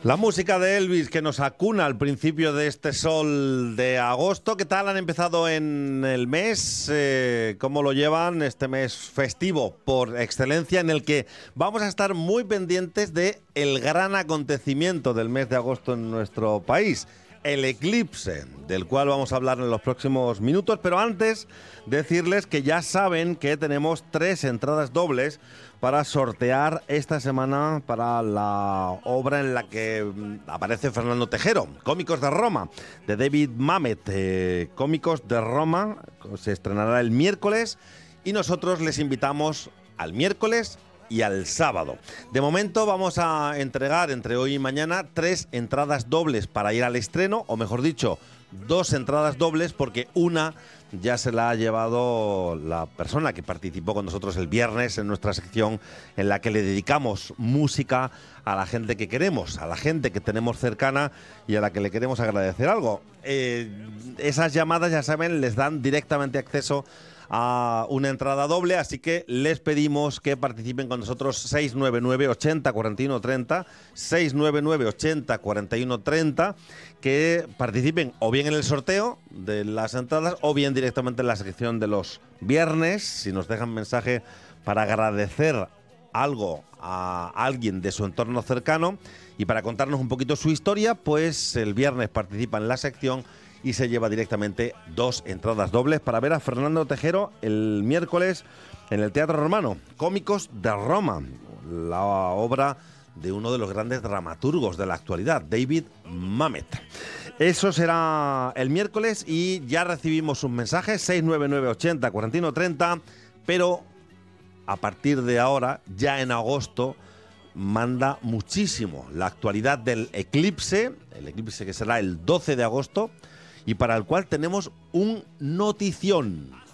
La música de Elvis que nos acuna al principio de este sol de agosto. ¿Qué tal han empezado en el mes? ¿Cómo lo llevan este mes festivo por excelencia, en el que vamos a estar muy pendientes de el gran acontecimiento del mes de agosto en nuestro país? El eclipse, del cual vamos a hablar en los próximos minutos, pero antes decirles que ya saben que tenemos 3 entradas dobles para sortear esta semana para la obra en la que aparece Fernando Tejero, Cómicos de Roma, de David Mamet. Cómicos de Roma se estrenará el miércoles y nosotros les invitamos al miércoles y al sábado. De momento vamos a entregar entre hoy y mañana 3 entradas dobles para ir al estreno, o mejor dicho, 2 entradas dobles, porque una ya se la ha llevado la persona que participó con nosotros el viernes en nuestra sección en la que le dedicamos música a la gente que queremos, a la gente que tenemos cercana y a la que le queremos agradecer algo. Esas llamadas, ya saben, les dan directamente acceso a una entrada doble, así que les pedimos que participen con nosotros. 699 80 41 30, 699 80 41 30, que participen o bien en el sorteo de las entradas o bien directamente en la sección de los viernes, si nos dejan mensaje para agradecer algo a alguien de su entorno cercano y para contarnos un poquito su historia, pues el viernes participa en la sección y se lleva directamente 2 entradas dobles para ver a Fernando Tejero el miércoles en el Teatro Romano. Cómicos de Roma, la obra de uno de los grandes dramaturgos de la actualidad, David Mamet. Eso será el miércoles y ya recibimos sus mensajes, 699 80 41 30, pero a partir de ahora, ya en agosto, manda muchísimo la actualidad del eclipse, el eclipse que será el 12 de agosto, y para el cual tenemos un notición.